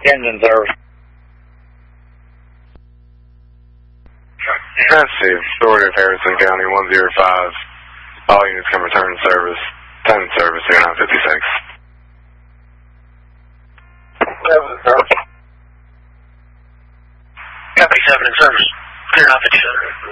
engine service. Let's see. Authority of Harrison County 105. All units can return to service. 10 service 0956. 7 service. Copy 7 in service. Clear 957.